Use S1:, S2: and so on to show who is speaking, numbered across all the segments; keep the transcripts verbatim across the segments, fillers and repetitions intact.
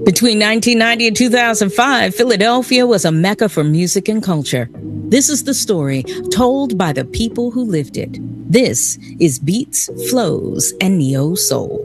S1: Between nineteen ninety and two thousand five, Philadelphia was a mecca for music and culture. This is the story told by the people who lived it. This is Beats, Flows, and Neo Soul.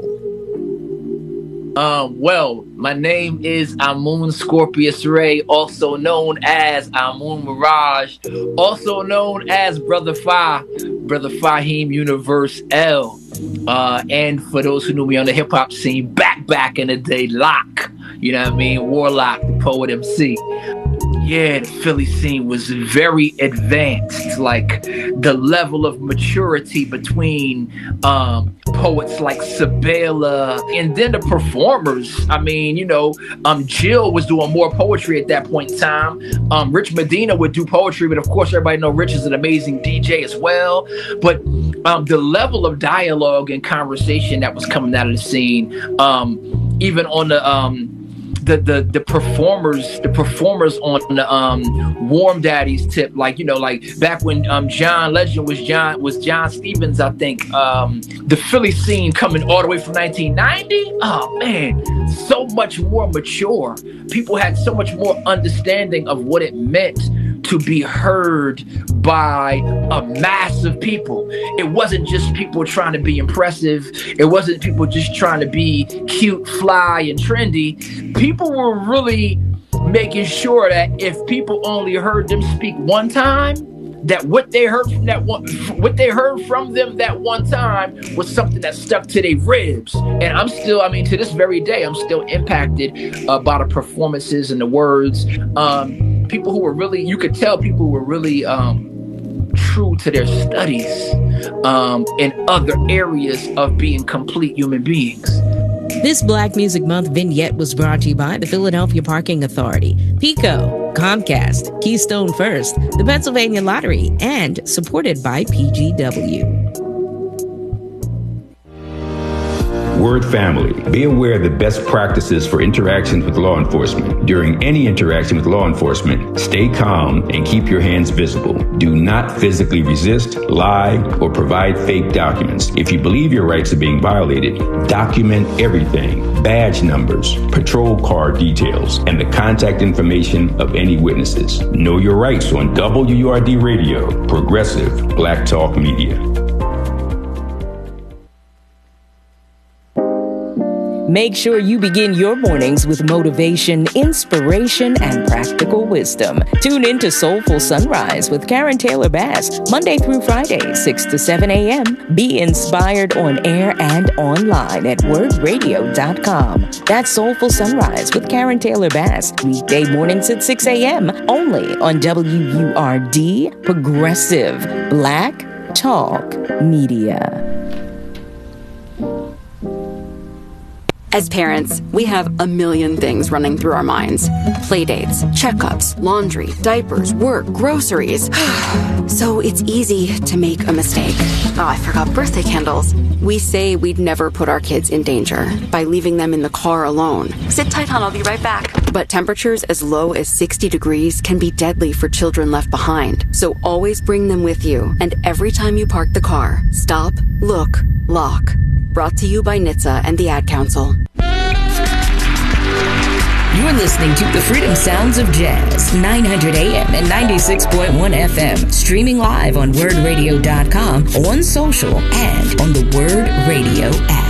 S2: Um, well, my name is Amun Scorpius Ray, also known as Amun Mirage, also known as Brother Fa, Brother Fahim Universe L. Uh, and for those who knew me on the hip hop scene, back back in the day, Lock. You know what I mean? Warlock, the poet M C. Yeah, the Philly scene was very advanced. Like the level of maturity between um, poets like Sabela and then the performers. I mean, you know, um, Jill was doing more poetry at that point in time. Um, Rich Medina would do poetry, but of course, everybody know Rich is an amazing D J as well. But um, the level of dialogue and conversation that was coming out of the scene, um, even on the um, The, the the performers the performers on the um Warm Daddies tip, like, you know, like back when um John Legend was John was John Stevens, I think. Um the Philly scene coming all the way from nineteen ninety, oh man, so much more mature. People had so much more understanding of what it meant to be heard by a mass of people. It wasn't just people trying to be impressive. It wasn't people just trying to be cute, fly, and trendy. People were really making sure that if people only heard them speak one time, that what they heard from that one, what they heard from them that one time was something that stuck to their ribs. And I'm still, I mean, to this very day, I'm still impacted uh, by the performances and the words. Um, people who were really, you could tell people were really um, true to their studies um, in other areas of being complete human beings.
S1: This Black Music Month vignette was brought to you by the Philadelphia Parking Authority, PECO, Comcast, Keystone First, the Pennsylvania Lottery, and supported by P G W.
S3: Word family, be aware of the best practices for interactions with law enforcement. During any interaction with law enforcement, stay calm and keep your hands visible. Do not physically resist, lie, or provide fake documents. If you believe your rights are being violated, document everything: badge numbers, patrol car details, and the contact information of any witnesses. Know your rights on W U R D Radio, Progressive Black Talk Media.
S1: Make sure you begin your mornings with motivation, inspiration, and practical wisdom. Tune in to Soulful Sunrise with Karen Taylor Bass, Monday through Friday, six to seven a.m. Be inspired on air and online at word radio dot com. That's Soulful Sunrise with Karen Taylor Bass, weekday mornings at six a.m. only on W U R D, Progressive Black Talk Media.
S4: As parents, we have a million things running through our minds. Playdates, checkups, laundry, diapers, work, groceries. So it's easy to make a mistake. Oh, I forgot birthday candles. We say we'd never put our kids in danger by leaving them in the car alone. Sit tight, hon, I'll be right back. But temperatures as low as sixty degrees can be deadly for children left behind. So always bring them with you. And every time you park the car, stop, look, lock. Brought to you by N H T S A and the Ad Council.
S1: You're listening to the Freedom Sounds of Jazz, nine hundred A M and ninety-six point one F M, streaming live on word radio dot com, on social, and on the Word Radio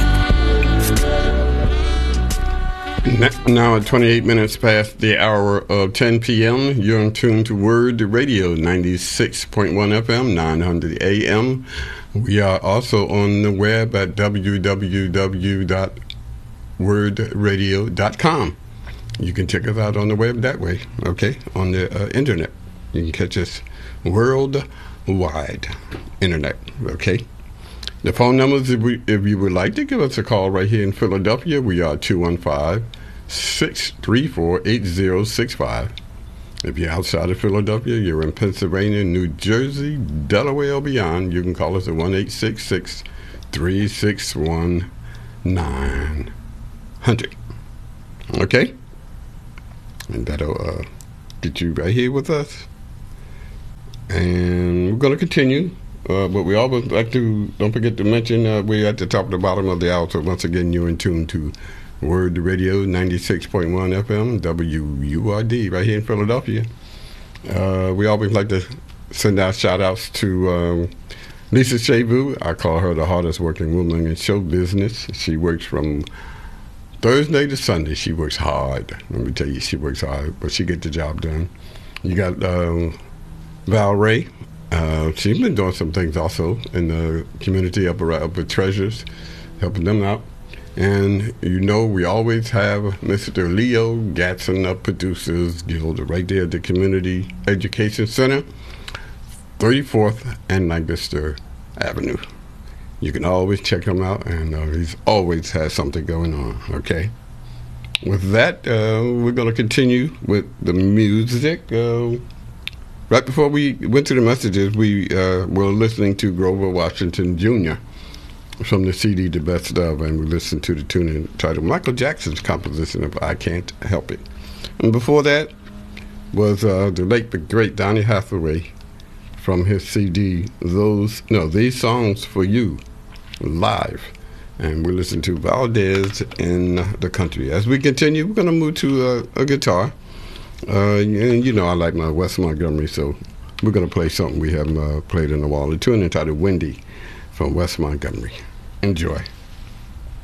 S1: app.
S5: Now at twenty-eight minutes past the hour of ten p.m., you're in tune to Word Radio, ninety-six point one F M, nine hundred A M. We are also on the web at w w w dot word radio dot com. You can check us out on the web that way, okay, on the uh, internet. You can catch us worldwide internet, okay. The phone numbers, if, we, if you would like to give us a call right here in Philadelphia, we are two one five, six three four, eight zero six five. If you're outside of Philadelphia, you're in Pennsylvania, New Jersey, Delaware, or beyond, you can call us at one eight six six, three six one, nine hundred. Okay? And that'll uh, get you right here with us. And we're going to continue. Uh, but we always like to, don't forget to mention, uh, we're at the top of the bottom of the hour. So once again, you're in tune to Word Radio ninety-six point one F M, W U R D, right here in Philadelphia. Uh, we always like to send out shout-outs to um, Lisa Shavu. I call her the hardest working woman in show business. She works from Thursday to Sunday. She works hard. Let me tell you, she works hard, but she gets the job done. You got um, Val Ray. Uh, she's been doing some things also in the community up, around, up with Treasures, helping them out. And you know we always have Mister Leo Gatson of Producers Guild right there at the Community Education Center, thirty-fourth and Lancaster Avenue. You can always check him out, and uh, he's always has something going on, okay? With that, uh, we're going to continue with the music. Uh, right before we went to the messages, we uh, were listening to Grover Washington Junior from the C D The Best Of, and we listened to the tune entitled Michael Jackson's composition of I Can't Help It. And before that was uh, the late but great Donny Hathaway from his C D Those No These Songs For You live, and we listened to Valdez in the Country. As we continue, we're going to move to uh, a guitar, uh, and you know I like my Wes Montgomery, so we're going to play something we haven't uh, played in a while. The tune entitled Windy from Wes Montgomery. Enjoy.